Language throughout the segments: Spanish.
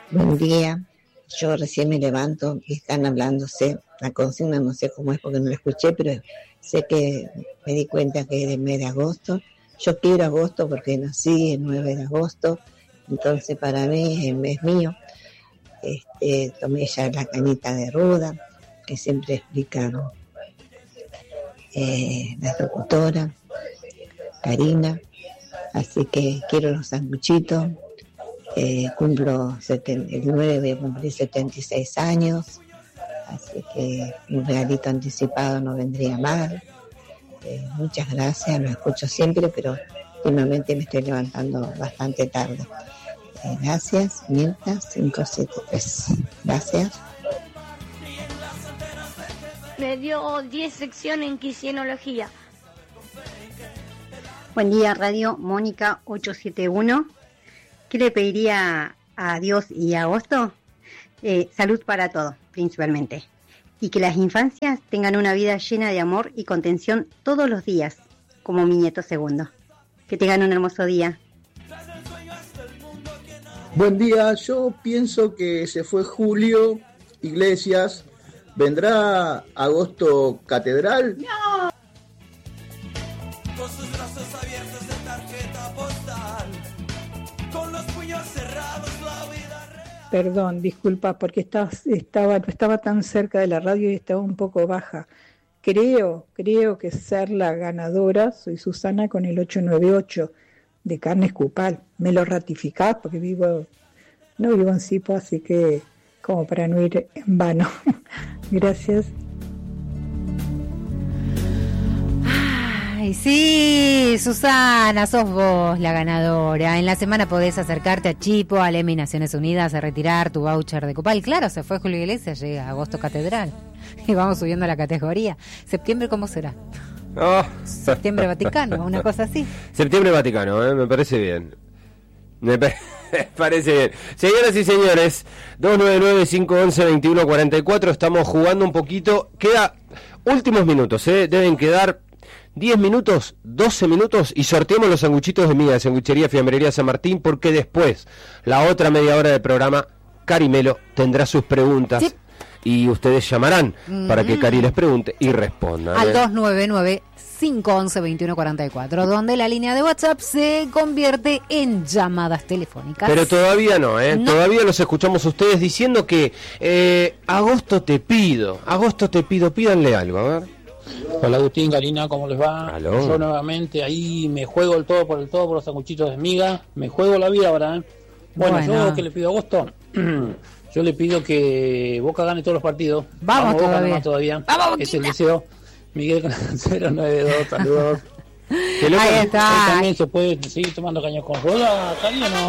Buen día. Yo recién me levanto y están hablándose. La consigna no sé cómo es porque no la escuché, pero sé que me di cuenta que es el mes de agosto. Yo quiero agosto porque nací el 9 de agosto, entonces para mí es el mes mío. Tomé ya la cañita de ruda, que siempre explica la locutora, Karina. Así que quiero los sanguchitos. Cumplo el 9, voy a cumplir 76 años, así que un regalito anticipado no vendría mal. Muchas gracias, lo escucho siempre, pero últimamente me estoy levantando bastante tarde. Gracias, Mirta 573. Gracias. Me dio 10 secciones en quisienología. Buen día, Radio Mónica 871. ¿Qué le pediría a Dios y a agosto? Salud para todos, principalmente. Y que las infancias tengan una vida llena de amor y contención todos los días, como mi nieto segundo. Que tengan un hermoso día. Buen día, yo pienso que se fue Julio Iglesias. ¿Vendrá agosto catedral? ¡No! Con sus brazos abiertos de tarjeta postal, con los puños cerrados, la vida real. Perdón, disculpa, porque no estaba tan cerca de la radio y estaba un poco baja. Creo que ser la ganadora, soy Susana con el 898 de Carnes Cupal. ¿Me lo ratificás? Porque no vivo en Sipo, así que como para no ir en vano. Gracias. Ay, sí, Susana, sos vos la ganadora. En la semana podés acercarte a Chipo, al EMI Naciones Unidas, a retirar tu voucher de Copal. Claro, se fue Julio Iglesias, llega agosto catedral. Y vamos subiendo la categoría. ¿Septiembre cómo será? Oh. Septiembre Vaticano, una cosa así. Septiembre Vaticano, me parece bien. Me parece bien. Señoras y señores, 299-511-2144. Estamos jugando un poquito. Queda últimos minutos, deben quedar 10 minutos, 12 minutos y sorteamos los sanguchitos de Miga, Sanguchería Fiambrería San Martín, porque después, la otra media hora del programa, Carimelo tendrá sus preguntas. Sí. Y ustedes llamarán para que Cari les pregunte y respondan. Al 299-511-2144, donde la línea de WhatsApp se convierte en llamadas telefónicas. Pero todavía no. Todavía los escuchamos a ustedes diciendo que agosto te pido, pídanle algo, a ver. Hola Agustín, Karina, ¿cómo les va? ¿Aló? Yo nuevamente ahí me juego el todo por los sanguchitos de miga, me juego la vida ahora, Bueno, yo que le pido a agosto, yo le pido que Boca gane todos los partidos. Vamos todavía. Vamos, es el deseo. Miguel con 092, saludos. Ahí está. También se puede seguir tomando cañas con rueda, Karina, ¿no?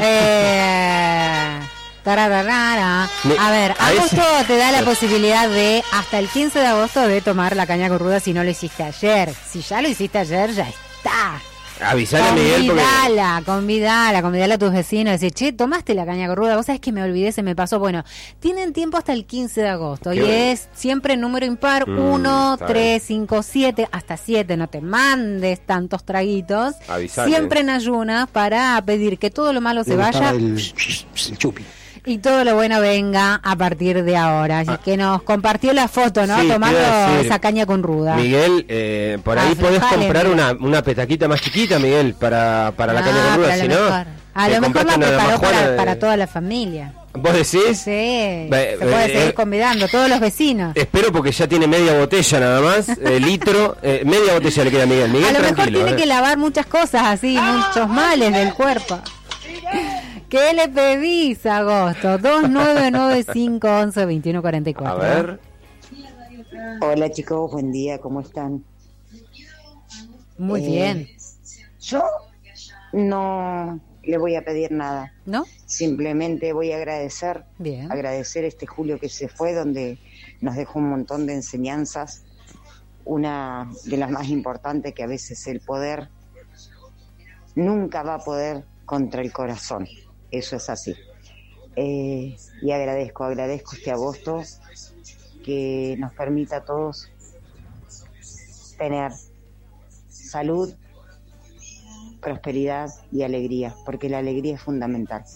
A ver, agosto te da la posibilidad de hasta el 15 de agosto de tomar la caña con ruda si no lo hiciste ayer. Si ya lo hiciste ayer, ya está. Avisale a Miguel porque... Convidala a tus vecinos, decir, che, tomaste la caña con ruda, vos sabés que me olvidé, se me pasó. Bueno, tienen tiempo hasta el 15 de agosto y es siempre número impar, 1, 3, 5, 7, hasta 7, no te mandes tantos traguitos. Avisale. Siempre en ayunas para pedir que todo lo malo se vaya. El chupi. Y todo lo bueno venga a partir de ahora. Así que nos compartió la foto, ¿no? Sí, tomando esa caña con ruda. Miguel, por ahí podés comprar una petaquita más chiquita, Miguel, para la caña con ruda, si no... A lo mejor la preparó para toda la familia. ¿Vos decís? Sí, se puede seguir convidando, todos los vecinos. Espero porque ya tiene media botella nada más, litro, media botella le queda a Miguel. A lo mejor tiene que lavar muchas cosas así, muchos males del cuerpo. ¿Qué le pedís, agosto? 299-511-2144. A ver. Hola chicos, buen día, ¿cómo están? Muy bien. Yo no le voy a pedir nada. ¿No? Simplemente voy a agradecer. Bien. Agradecer este julio que se fue, donde nos dejó un montón de enseñanzas. Una de las más importantes, que a veces el poder nunca va a poder contra el corazón. Eso es así. Y agradezco este agosto que nos permita a todos tener salud, prosperidad y alegría, porque la alegría es fundamental.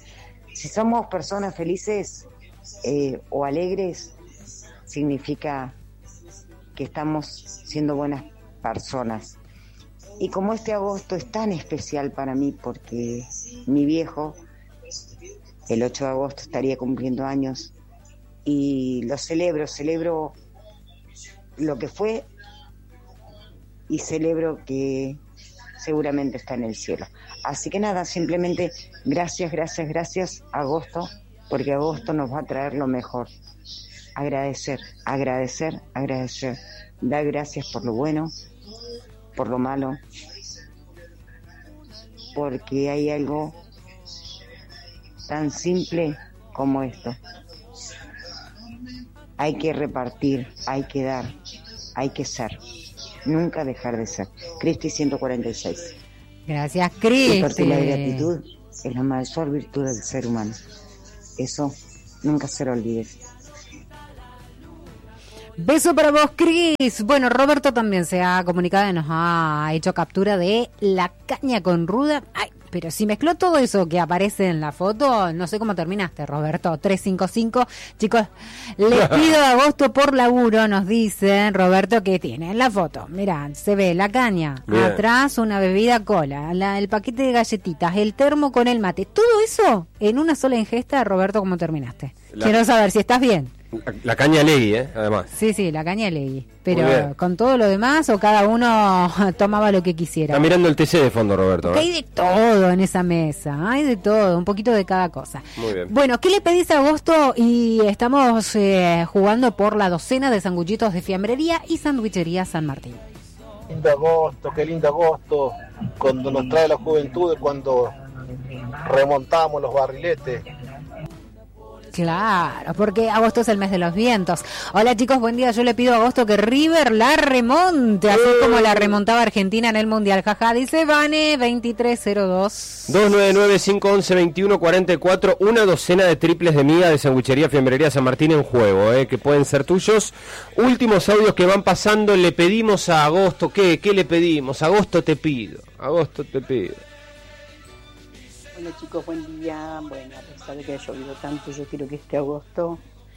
Si somos personas felices o alegres, significa que estamos siendo buenas personas. Y como este agosto es tan especial para mí, porque mi viejo, el 8 de agosto estaría cumpliendo años, y lo celebro lo que fue, y celebro que seguramente está en el cielo. Así que nada, simplemente gracias agosto, porque agosto nos va a traer lo mejor. Agradecer. Dar gracias por lo bueno, por lo malo, porque hay algo tan simple como esto. Hay que repartir, hay que dar, hay que ser. Nunca dejar de ser. Cristi 146. Gracias, Cristi. Porque la gratitud es la mayor virtud del ser humano. Eso nunca se lo olvides. Beso para vos, Cris. Bueno, Roberto también se ha comunicado y nos ha hecho captura de la caña con ruda. Ay, pero si mezcló todo eso que aparece en la foto, no sé cómo terminaste, Roberto. 355. Chicos, les pido agosto por laburo, nos dicen, Roberto, que tiene en la foto. Mirá, se ve la caña, bien. Atrás una bebida cola, el paquete de galletitas, el termo con el mate. Todo eso en una sola ingesta, Roberto, ¿cómo terminaste? Quiero saber si estás bien. La caña Legui, además. Sí, la caña Legui. Pero con todo lo demás, o cada uno tomaba lo que quisiera. Está mirando el TC de fondo, Roberto. Hay de todo en esa mesa, hay de todo, un poquito de cada cosa. Muy bien. Bueno, ¿qué le pedís a agosto? Y estamos jugando por la docena de sanguchitos de fiambrería y sandwichería San Martín. Qué lindo agosto, cuando nos trae la juventud, cuando remontamos los barriletes. Claro, porque agosto es el mes de los vientos. Hola chicos, buen día. Yo le pido a agosto que River la remonte, así como la remontaba Argentina en el Mundial. Jaja, dice Vane 2302. 299-511-2144. Una docena de triples de miga de sanguichería Fiambrería San Martín en juego, que pueden ser tuyos. Últimos audios que van pasando. Le pedimos a agosto. ¿Qué le pedimos? Agosto te pido. Agosto te pido. Hola chicos, buen día. Bueno, a pesar de que haya llovido tanto, yo quiero que este agosto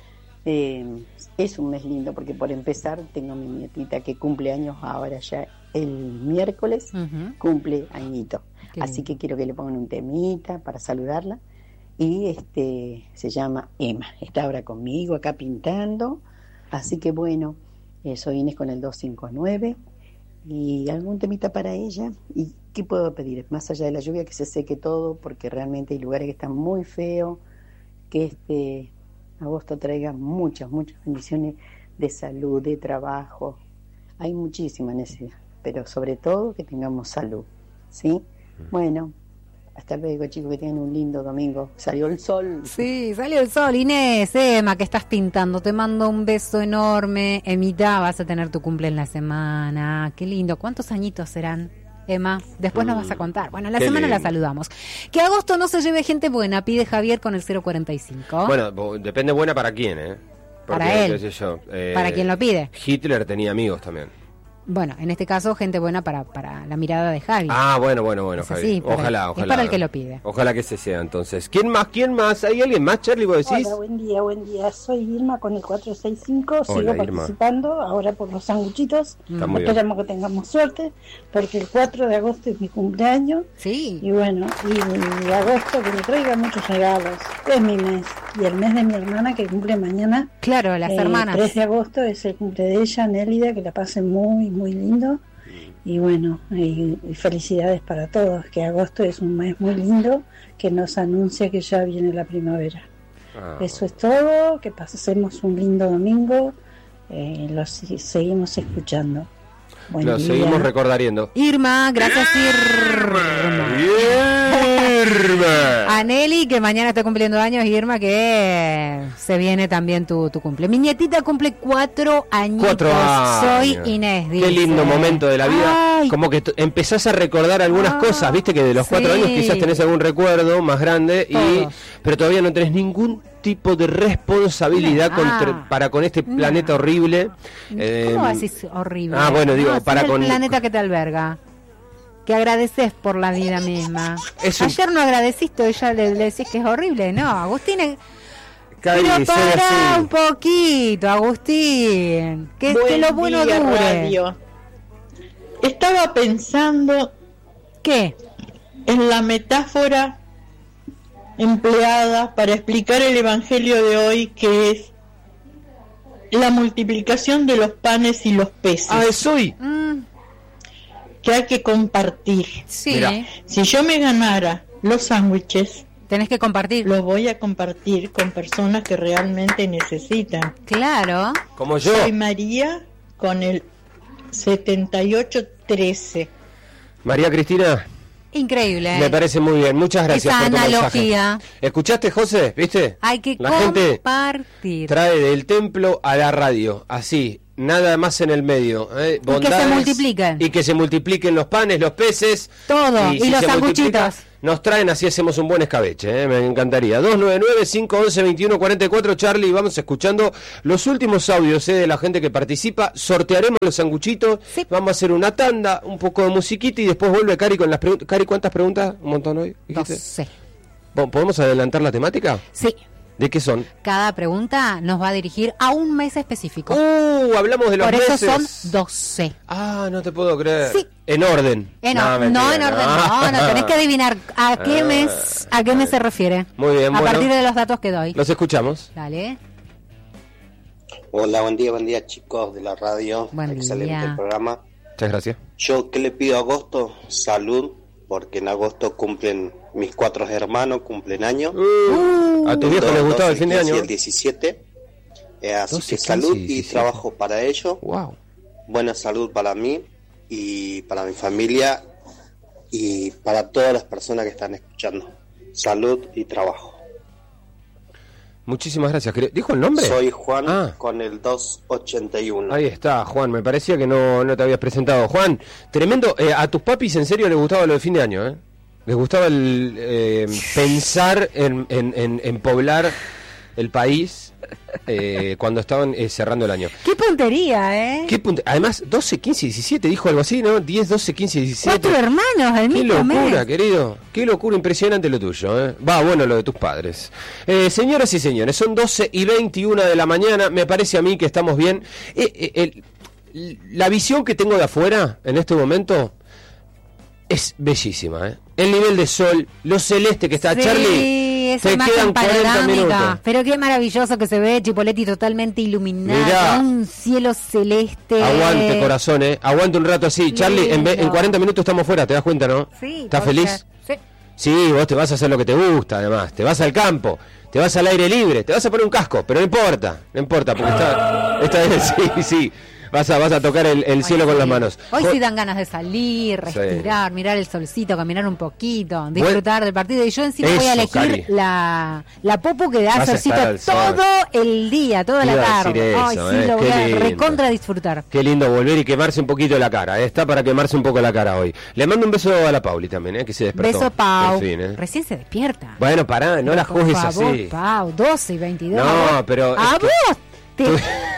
es un mes lindo, porque por empezar tengo a mi nietita que cumple años ahora ya el miércoles, cumple añito. Así que quiero que le pongan un temita para saludarla. Y se llama Emma, está ahora conmigo acá pintando. Así que bueno, soy Inés con el 259. Y algún temita para ella. ¿Y qué puedo pedir? Más allá de la lluvia, que se seque todo, porque realmente hay lugares que están muy feos. Que este agosto traiga muchas bendiciones de salud, de trabajo. Hay muchísima necesidad, pero sobre todo que tengamos salud, ¿sí? Bueno, hasta luego chicos, que tengan un lindo domingo. Salió el sol. Sí, salió el sol. Inés, Emma, que estás pintando, te mando un beso enorme. Emita, vas a tener tu cumple en la semana. Qué lindo. ¿Cuántos añitos serán, Emma? Después nos vas a contar. Bueno, en la semana lindo. La saludamos. Que agosto no se lleve gente buena, pide Javier con el 045. Bueno, depende buena para quién, Porque, para él. Qué sé yo, para quien lo pide. Hitler tenía amigos también. Bueno, en este caso, gente buena para la mirada de Javi. Ah, bueno, Javi. Sí, ojalá. Es para el que lo pide. Ojalá que se sea, entonces. ¿Quién más? ¿Hay alguien más, Charlie, vos decís? Hola, buen día. Soy Irma con el 465. Hola, sigo Irma. participando ahora por los sanguchitos. Esperamos que tengamos suerte, porque el 4 de agosto es mi cumpleaños. Sí. Y bueno, y agosto que me traiga muchos regalos. Es mi mes. Y el mes de mi hermana, que cumple mañana. Claro, las hermanas. 3 de agosto es el cumple de ella, Nélida, que la pasen muy lindo. Y bueno, y felicidades para todos, que agosto es un mes muy lindo, que nos anuncia que ya viene la primavera. Eso es todo, que pasemos un lindo domingo, los seguimos escuchando. Lo seguimos recordando. Irma, gracias Irma. A Nelly, que mañana está cumpliendo años, y Irma, que se viene también tu cumple. Mi nietita cumple 4 añitos. 4 años. Soy Inés, dice. Qué lindo momento de la vida. Ay. Como que empezás a recordar algunas cosas, viste que de los 4 años quizás tenés algún recuerdo más grande, pero todavía no tenés ningún tipo de responsabilidad para con este planeta horrible. ¿Cómo así horrible? Bueno, digo, para el con planeta que te alberga. que agradeces por la vida misma. Ayer no agradeciste, ella le decís que es horrible. No, Agustín... Pero pará un poquito, Agustín. Que lo bueno dure. Radio. Estaba pensando... ¿Qué? En la metáfora empleada para explicar el evangelio de hoy, que es la multiplicación de los panes y los peces. Ah, es hoy. Que hay que compartir. Sí. Mirá. Si yo me ganara los sándwiches, tenés que compartir. Los voy a compartir con personas que realmente necesitan. Claro. Como yo. Soy María con el 7813. María Cristina. Increíble. Me parece muy bien. Muchas gracias por tu analogía. mensaje. ¿Escuchaste, José? ¿Viste? Hay que la gente compartir. Trae del templo a la radio, así, nada más en el medio. Y que se multipliquen. Y que se multipliquen los panes, los peces. Todo. Y los sanguchitos. Nos traen, así hacemos un buen escabeche, me encantaría. 299-511-2144, Charlie, vamos escuchando los últimos audios de la gente que participa. Sortearemos los sanguchitos, sí. Vamos a hacer una tanda, un poco de musiquita y después vuelve Cari con las preguntas. Cari, ¿cuántas preguntas? ¿Un montón hoy? ¿Dijiste? 12. ¿Podemos adelantar la temática? Sí. ¿De qué son? Cada pregunta nos va a dirigir a un mes específico. Hablamos de los meses. Por eso son 12. Ah, no te puedo creer. Sí. En orden. No, en orden. No, tenés que adivinar a qué mes se refiere. Muy bien, a partir de los datos que doy. Los escuchamos. Dale. Hola, buen día chicos de la radio. Excelente el programa. Muchas gracias. Yo, ¿qué le pido a agosto? Salud, porque en agosto cumplen mis 4 hermanos, cumplen años. ¿A tu viejo les gustaba el fin de año? El 17. Así que salud y trabajo para ellos. Wow. Buena salud para mí y para mi familia y para todas las personas que están escuchando. Salud y trabajo. Muchísimas gracias. ¿Dijo el nombre? Soy Juan con el 281. Ahí está, Juan. Me parecía que no te habías presentado. Juan, tremendo. A tus papis en serio les gustaba lo de fin de año, ¿eh? Les gustaba el pensar en poblar el país cuando estaban cerrando el año. ¡Qué puntería, Además, 12, 15, 17, dijo algo así, ¿no? 10, 12, 15, 17. 4 hermanos al mismo mes. Qué locura, querido. Qué locura, impresionante lo tuyo, ¿eh? Bueno, lo de tus padres. Señoras y señores, son 12:21 de la mañana. Me parece a mí que estamos bien. La visión que tengo de afuera en este momento es bellísima, ¿eh? El nivel de sol, lo celeste que está, sí, Charlie, te quedan 40 minutos. Pero qué maravilloso que se ve Chipoleti totalmente iluminado, un cielo celeste. Aguante, corazón, aguante un rato así. Charlie, en 40 minutos estamos fuera, ¿te das cuenta, no? Sí. ¿Estás feliz? Sí. Sí, vos te vas a hacer lo que te gusta, además. Te vas al campo, te vas al aire libre, te vas a poner un casco, pero no importa, porque esta vez sí. Vas a tocar el cielo con las manos. Hoy sí dan ganas de salir, respirar, mirar el solcito, caminar un poquito, disfrutar del partido. Y yo encima voy a elegir la popu que da solcito todo el día, toda la tarde. Ay, sí, lo voy a recontra disfrutar. Qué lindo volver y quemarse un poquito la cara. Está para quemarse un poco la cara hoy. Le mando un beso a la Pauli también, que se despertó. Beso, Pau. Recién se despierta. Bueno, pará, no la juzgues así. Pau, 12:22. No, pero... A vos te...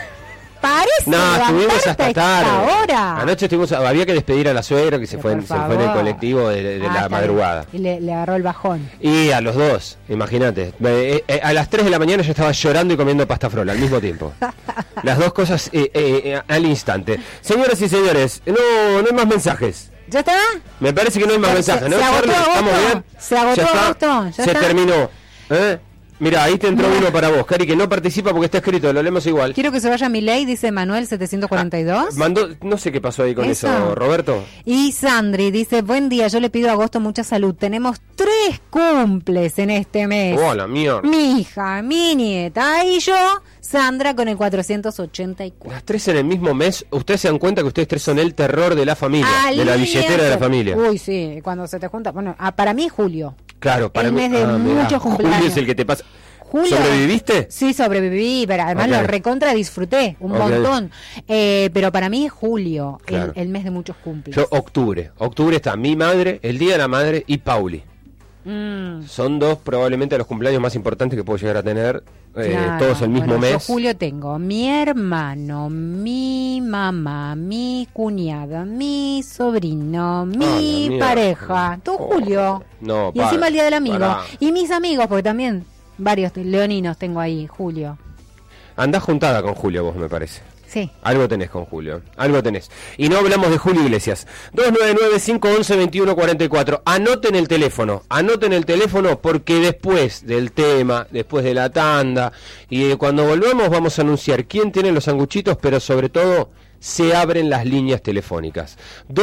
Parece. No, estuvimos hasta tarde. Ahora. Anoche había que despedir a la suegra que se fue en el colectivo de la madrugada. Y le agarró el bajón. Y a los dos, imagínate. A las 3 de la mañana yo estaba llorando y comiendo pasta frola al mismo tiempo. Las dos cosas al instante. Señoras y señores, no hay más mensajes. ¿Ya está? Me parece que no hay más mensajes, ¿no? Charlie, ¿estamos bien? Se agotó agosto. Se terminó. Mira, ahí te entró uno para vos, Cari, que no participa porque está escrito, lo leemos igual. Quiero que se vaya mi ley, dice Manuel 742. No sé qué pasó ahí con eso, Roberto. Y Sandri dice, buen día, yo le pido a Agosto mucha salud. Tenemos 3 cumples en este mes. Hola, mierda. Mi hija, mi nieta y yo, Sandra con el 484. Las 3 en el mismo mes, ustedes se dan cuenta que ustedes 3 son el terror de la familia, de la billetera de la familia. Uy, sí, cuando se te junta, bueno, para mí Julio. Claro, para mí. El mes de muchos cumpleaños. Julio es el que te pasa. ¿Sobreviviste? Sí, sobreviví, pero además lo recontra disfruté un montón. Pero para mí es julio, el mes de muchos cumples. Yo octubre está mi madre, el día de la madre y Pauli. Son dos probablemente los cumpleaños más importantes que puedo llegar a tener, Claro, todos el mismo mes. Yo, Julio, tengo mi hermano, mi mamá, mi cuñada, mi sobrino, mi mierda. pareja. Tú, Julio. No, Y encima el día del amigo. pará. Y mis amigos, porque también varios leoninos tengo ahí, Julio. Andás juntada con Julio vos, me parece. Sí. Algo tenés con Julio, algo tenés. Y no hablamos de Julio Iglesias. 299-511-2144. Anoten el teléfono porque después del tema, después de la tanda y cuando volvamos vamos a anunciar quién tiene los sanguchitos, pero sobre todo se abren las líneas telefónicas.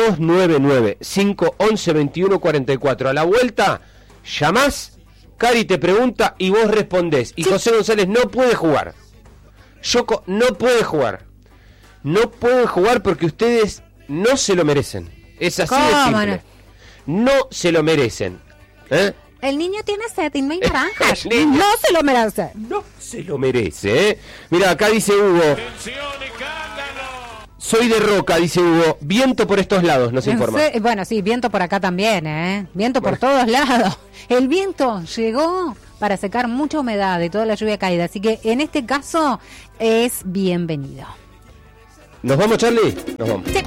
299-511-2144. A la vuelta, llamás, Cari te pregunta y vos respondés. Y José González no puede jugar. Yoko no puede jugar. No pueden jugar porque ustedes no se lo merecen. Es así de simple. No se lo merecen. El niño tiene sed y no hay naranjas. No se lo merece. No se lo merece, Mira, acá dice Hugo. Soy de Roca, dice Hugo. Viento por estos lados, nos informa. Bueno, sí, viento por acá también, Viento por todos lados. El viento llegó para secar mucha humedad de toda la lluvia caída. Así que en este caso es bienvenido. ¿Nos vamos, Charlie? Nos vamos. Sí.